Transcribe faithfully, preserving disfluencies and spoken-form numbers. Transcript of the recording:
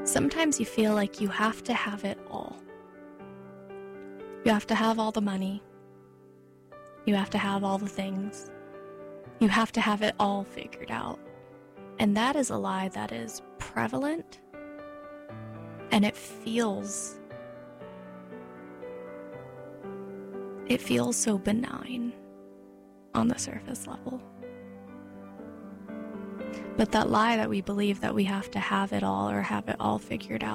Sometimes you feel like you have to have it all. You have to have all the money. You have to have all the things. You have to have it all figured out. And that is a lie that is prevalent, and it feels it feels so benign on the surface level. But that lie that we believe that we have to have it all or have it all figured out